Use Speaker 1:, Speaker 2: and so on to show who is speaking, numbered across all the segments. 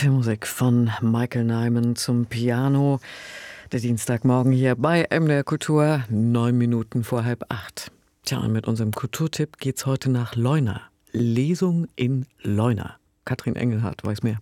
Speaker 1: Filmmusik von Michael Nyman zum Piano. Der Dienstagmorgen hier bei MDR Kultur, 9 Minuten vor 7:30. Tja, und mit unserem Kulturtipp geht's heute nach Leuna. Lesung in Leuna. Katrin Engelhardt weiß mehr.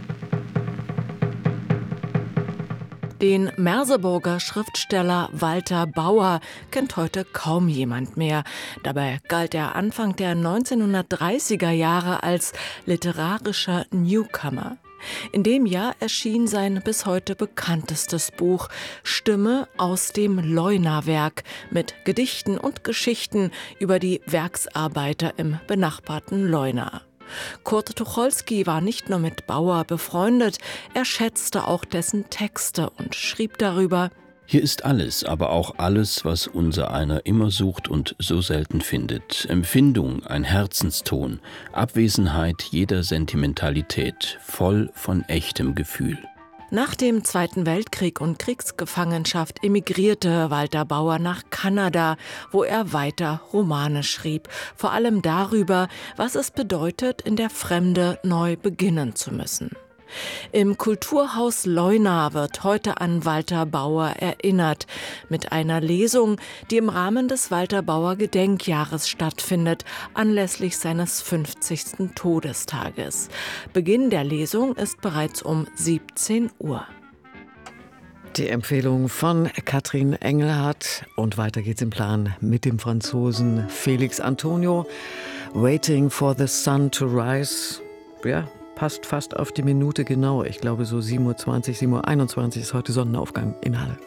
Speaker 2: Den Merseburger Schriftsteller Walter Bauer kennt heute kaum jemand mehr. Dabei galt er Anfang der 1930er Jahre als literarischer Newcomer. In dem Jahr erschien sein bis heute bekanntestes Buch Stimme aus dem Leuna-Werk mit Gedichten und Geschichten über die Werksarbeiter im benachbarten Leuna. Kurt Tucholsky war nicht nur mit Bauer befreundet, er schätzte auch dessen Texte und schrieb darüber:
Speaker 3: Hier ist alles, aber auch alles, was unsereiner immer sucht und so selten findet. Empfindung, ein Herzenston, Abwesenheit jeder Sentimentalität, voll von echtem Gefühl.
Speaker 2: Nach dem Zweiten Weltkrieg und Kriegsgefangenschaft emigrierte Walter Bauer nach Kanada, wo er weiter Romane schrieb, vor allem darüber, was es bedeutet, in der Fremde neu beginnen zu müssen. Im Kulturhaus Leuna wird heute an Walter Bauer erinnert, mit einer Lesung, die im Rahmen des Walter Bauer Gedenkjahres stattfindet, anlässlich seines 50. Todestages. Beginn der Lesung ist bereits um 17 Uhr.
Speaker 1: Die Empfehlung von Katrin Engelhardt. Und weiter geht's im Plan mit dem Franzosen Félix Antonio. Waiting for the sun to rise. Ja, passt fast auf die Minute genau. Ich glaube so 7:20 Uhr, 7:21 Uhr ist heute Sonnenaufgang in Halle.